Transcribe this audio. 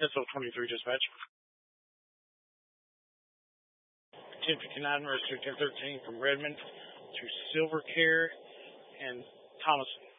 SO-23 dispatch. 1059 restricted 13 from Redmond to Silver Care and Thomason.